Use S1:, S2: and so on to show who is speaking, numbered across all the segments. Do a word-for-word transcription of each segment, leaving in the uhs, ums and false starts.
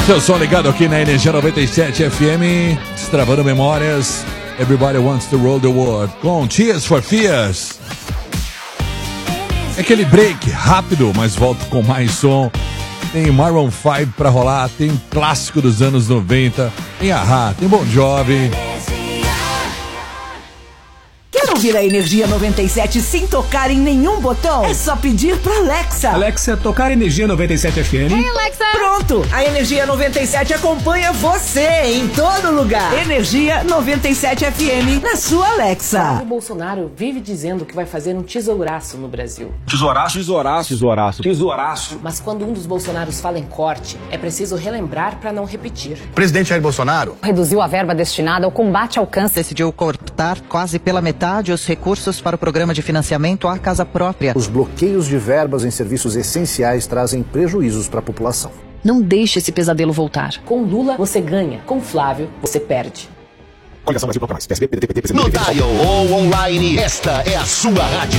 S1: Seu som ligado aqui na Energia noventa e sete F M, destravando memórias. Everybody wants to roll the world com Tears for Fears. Aquele break rápido, mas volto com mais som. Tem Maroon five pra rolar, tem um clássico dos anos noventa, tem A-ha, tem Bon Jovi.
S2: Quer ouvir a Energia noventa e sete sem tocar em nenhum botão? É só pedir pra Alexa.
S3: Alexa, tocar Energia noventa e sete F M.
S2: Hey, Alexa. Pronto, a Energia noventa e sete acompanha você em todo lugar. Energia noventa e sete F M na sua Alexa.
S4: O Bolsonaro vive dizendo que vai fazer um tesouraço no Brasil.
S3: Tesouraço? Tesouraço, tesouraço, tesouraço.
S4: Mas quando um dos Bolsonaros fala em corte, é preciso relembrar pra não repetir.
S5: Presidente Jair Bolsonaro
S6: reduziu a verba destinada ao combate ao câncer.
S7: Decidiu cortar quase pela metade os recursos para o programa de financiamento à casa própria.
S5: Os bloqueios de verbas em serviços essenciais trazem prejuízos para a população.
S6: Não deixe esse pesadelo voltar.
S4: Com Lula, você ganha. Com Flávio, você perde.
S5: Coligação Brasil Bloco Mais. P S B, P D T, P T B,
S8: no dial ou online, esta é a sua rádio.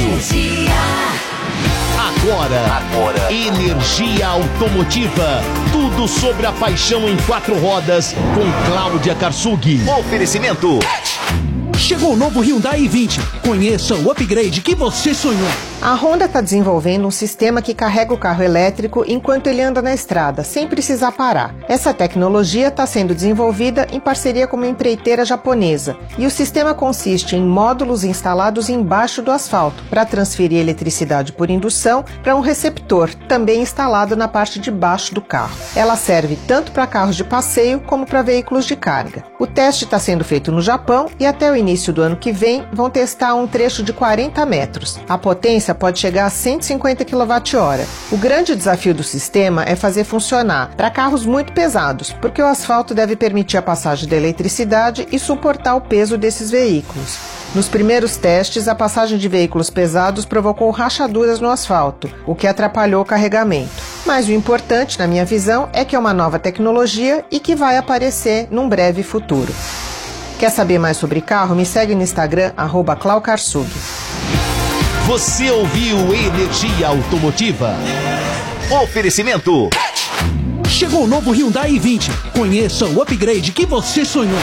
S8: Agora, Agora, Energia Automotiva. Tudo sobre a paixão em quatro rodas com Cláudia Karsug. Oferecimento.
S9: Chegou o novo Hyundai i vinte. Conheça o upgrade que você sonhou.
S10: A Honda está desenvolvendo um sistema que carrega o carro elétrico enquanto ele anda na estrada, sem precisar parar. Essa tecnologia está sendo desenvolvida em parceria com uma empreiteira japonesa. E o sistema consiste em módulos instalados embaixo do asfalto, para transferir eletricidade por indução para um receptor, também instalado na parte de baixo do carro. Ela serve tanto para carros de passeio como para veículos de carga. O teste está sendo feito no Japão e até o início do ano que vem vão testar um trecho de quarenta metros. A potência pode chegar a cento e cinquenta quilowatt-hora. O grande desafio do sistema é fazer funcionar para carros muito pesados, porque o asfalto deve permitir a passagem da eletricidade e suportar o peso desses veículos. Nos primeiros testes, a passagem de veículos pesados provocou rachaduras no asfalto, o que atrapalhou o carregamento. Mas o importante, na minha visão, é que é uma nova tecnologia e que vai aparecer num breve futuro. Quer saber mais sobre carro? Me segue no Instagram, arroba Clau Karsug.
S8: Você ouviu Energia Automotiva. Oferecimento.
S9: Chegou o novo Hyundai i vinte. Conheça o upgrade que você sonhou.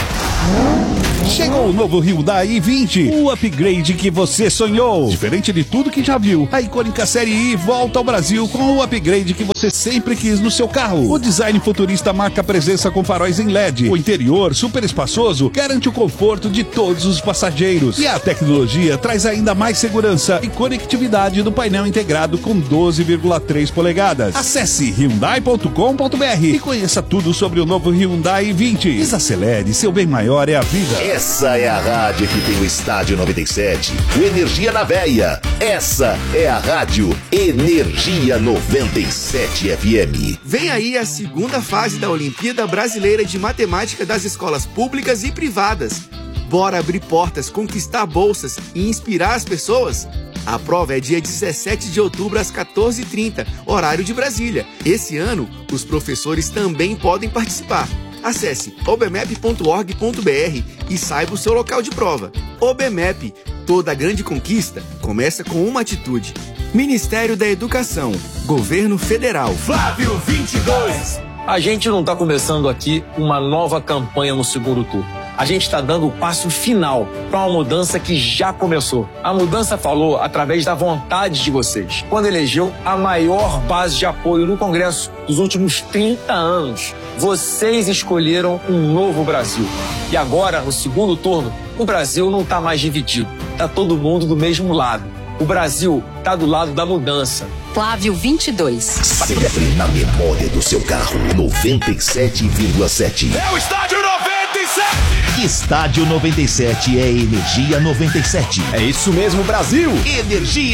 S1: Chegou o novo Hyundai i vinte, o upgrade que você sonhou. Diferente de tudo que já viu, a icônica série I volta ao Brasil com o upgrade que você sempre quis no seu carro. O design futurista marca presença com faróis em L E D. O interior, super espaçoso, garante o conforto de todos os passageiros. E a tecnologia traz ainda mais segurança e conectividade do painel integrado com doze vírgula três polegadas. Acesse hyundai ponto com ponto br e conheça tudo sobre o novo Hyundai i vinte. Desacelere, seu bem maior é a vida.
S8: Essa é a rádio que tem o Estádio noventa e sete, o Energia na Veia. Essa é a rádio Energia noventa e sete F M.
S11: Vem aí a segunda fase da Olimpíada Brasileira de Matemática das escolas públicas e privadas. Bora abrir portas, conquistar bolsas e inspirar as pessoas? A prova é dia dezessete de outubro às quatorze e trinta, horário de Brasília. Esse ano, os professores também podem participar. Acesse obmep ponto org ponto br e saiba o seu local de prova. OBMEP, toda grande conquista começa com uma atitude. Ministério da Educação, Governo Federal.
S12: Flávio vinte e dois. A gente não está começando aqui uma nova campanha no segundo turno. A gente está dando o passo final para uma mudança que já começou. A mudança falou através da vontade de vocês, quando elegeu a maior base de apoio no Congresso dos últimos trinta anos. Vocês escolheram um novo Brasil. E agora, no segundo turno, o Brasil não está mais dividido. Está todo mundo do mesmo lado. O Brasil está do lado da mudança.
S6: Flávio vinte e dois.
S8: Sempre na memória do seu carro. noventa e sete vírgula sete.
S12: É o Estádio noventa e sete!
S8: Estádio noventa e sete é Energia noventa e sete.
S3: É isso mesmo, Brasil!
S8: Energia